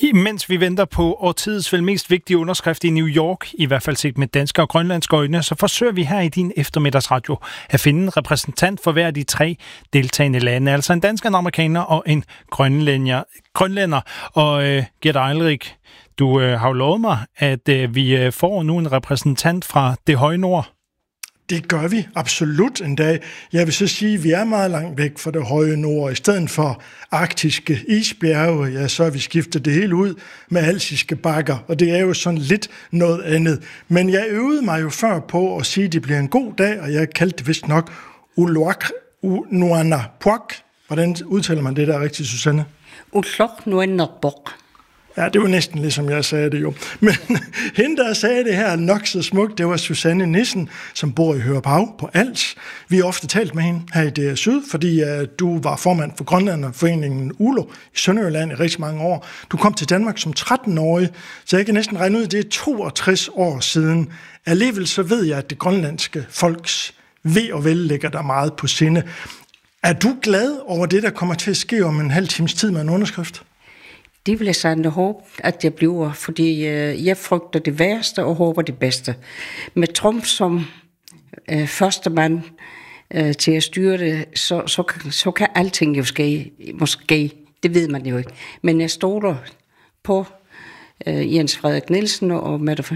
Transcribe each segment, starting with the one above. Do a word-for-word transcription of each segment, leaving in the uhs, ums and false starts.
Mens vi venter på årtidets vel mest vigtige underskrift i New York, i hvert fald set med danske og grønlandske øjne, så forsøger vi her i din eftermiddagsradio at finde en repræsentant for hver af de tre deltagende lande. Altså en dansker, en amerikaner og en grønlænder. grønlænder. Og øh, Gert Eilrik, du øh, har jo lovet mig, at øh, vi øh, får nu en repræsentant fra det høje nord. Det gør vi absolut en dag. Jeg vil så sige, at vi er meget langt væk fra det høje nord. I stedet for arktiske isbjerge, ja, så har vi skiftet det hele ud med alsiske bakker, og det er jo sådan lidt noget andet. Men jeg øvede mig jo før på at sige, at det bliver en god dag, og jeg kaldte det vist nok Uluak Nuanapuak. Hvordan udtaler man det der rigtigt, Susanne? Uluak Nuanapuak. Ja, det var næsten ligesom jeg sagde det jo. Men hende, der sagde det her nok så smukt, det var Susanne Nissen, som bor i Hørepav på Als. Vi har ofte talt med hende her i D R Syd, fordi uh, du var formand for Grønlænderforeningen U L O i Sønderjylland i rigtig mange år. Du kom til Danmark som tretten-årig, så jeg kan næsten regne ud, at det er toogtres år siden. Alligevel så ved jeg, at det grønlandske folks ve og vel ligger der meget på sinde. Er du glad over det, der kommer til at ske om en halv times tid med en underskrift? Det vil jeg sandelig håbe, at jeg bliver, fordi øh, jeg frygter det værste og håber det bedste. Med Trump som øh, første mand øh, til at styre det, så, så, så kan alting jo ske, måske. Det ved man jo ikke. Men jeg stoler på øh, Jens Frederik Nielsen og Mette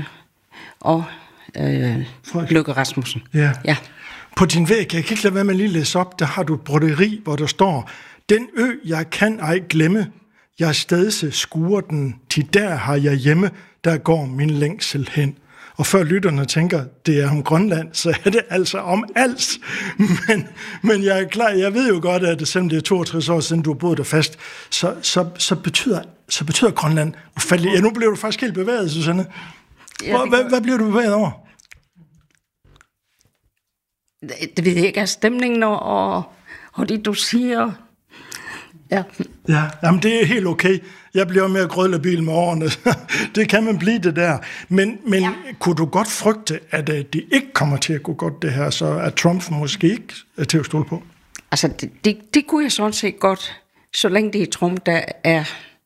og øh, Løkke Rasmussen. Ja. Ja. På din væg, jeg kan ikke lade være med at lige læse op, der har du et broderi, hvor der står: Den ø, jeg kan ej glemme, jeg stedse skuer den, til der har jeg hjemme, der går min længsel hen. Og før lytterne tænker, det er om Grønland, så er det altså om Als. Men, men jeg er klar, jeg ved jo godt, at selvom det er toogtres år siden, du har boet der fast, så, så, så, betyder, så betyder Grønland ufatteligt. Ja, nu bliver du faktisk helt bevæget, Susanne. Hvad, hvad, hvad bliver du bevæget over? Det ved jeg ikke af stemningen, og, og det du siger. Ja. Ja, jamen det er helt okay. Jeg bliver mere grødlabil med årene. Det kan man blive det der. Men, men ja. Kunne du godt frygte, at det ikke kommer til at gå godt det her, så at Trump måske ikke er til at stole på? Altså, det, det, det kunne jeg sådan set godt, så længe det er Trump, der er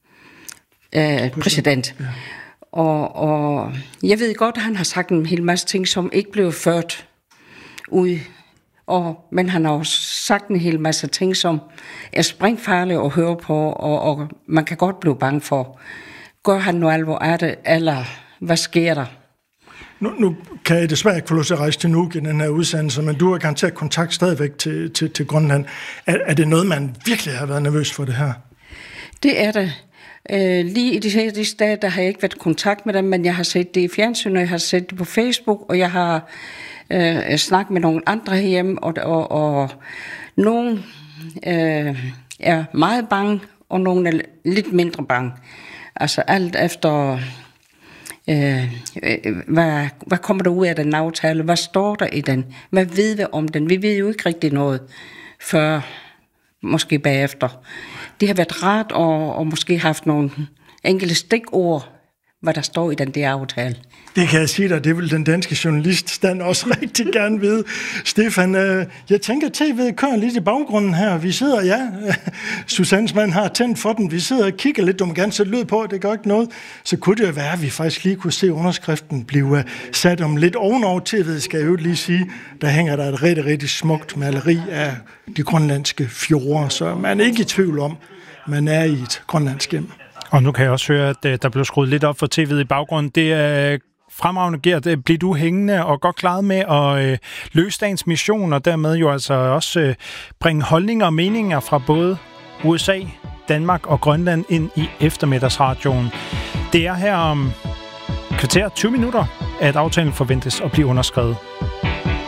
øh, præsident. Ja. Og, og jeg ved godt, at han har sagt en hel masse ting, som ikke blev ført ud. Og, men han har også sagt en hel masse ting, som er springfarlige at høre på, og, og man kan godt blive bange for, gør han nu alvor af det, eller hvad sker der? Nu, nu kan jeg desværre ikke få lov til at rejse til Nuuk i den her udsendelse, men du har garanteret kontakt stadigvæk til, til, til Grønland. Er, er det noget, man virkelig har været nervøs for det her? Det er det. Øh, lige i de, de steder, der har jeg ikke været i kontakt med dem, men jeg har set det i fjernsynet, jeg har set det på Facebook, og jeg har øh, snakket med nogle andre herhjemme, og, og, og nogle øh, er meget bange, og nogle er lidt mindre bange. Altså alt efter, øh, hvad, hvad kommer der ud af den aftale, hvad står der i den, hvad ved vi om den, vi ved jo ikke rigtig noget før, måske bagefter. Det har været rart og, og måske haft nogle enkelte stikord, hvad der står i den der aftale. Det kan jeg sige dig, det vil den danske journalist Stan også rigtig gerne vide. Stefan, øh, jeg tænker, at T V'et kører lidt i baggrunden her. Vi sidder, ja, Susannes mand har tændt for den. Vi sidder og kigger lidt, du må gerne sætte lyd på, det gør ikke noget. Så kunne det jo være, at vi faktisk lige kunne se underskriften blive sat om lidt ovenover. T V'et skal jeg jo lige sige, der hænger der et rigtig, rigtig smukt maleri af de grønlandske fjorde, så man er ikke i tvivl om, man er i et grønlandsk hjem. Og nu kan jeg også høre, at der blev skruet lidt op for T V'et i baggrunden. Det er fremragende, Gert. Bliver du hængende og godt klaret med at øh, løse dagens mission, og dermed jo altså også øh, bringe holdninger og meninger fra både U S A, Danmark og Grønland ind i eftermiddagsradioen. Det er her om kvarter tyve minutter, at aftalen forventes at blive underskrevet.